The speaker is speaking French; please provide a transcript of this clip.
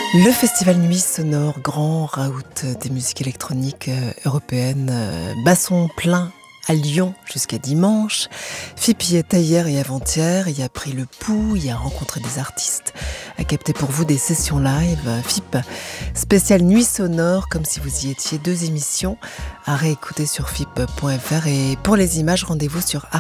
Le festival Nuit Sonore, grand raout des musiques électroniques européennes, bat son plein à Lyon jusqu'à dimanche. FIP y était hier et avant-hier, y a pris le pouls, y a rencontré des artistes, a capté pour vous des sessions live. FIP spécial Nuit Sonore, comme si vous y étiez, 2 émissions à réécouter sur FIP.fr, et pour les images, rendez-vous sur